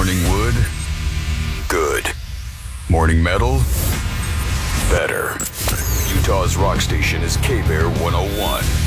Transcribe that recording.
Morning wood? Good. Morning metal? Better. Utah's rock station is K-Bear 101.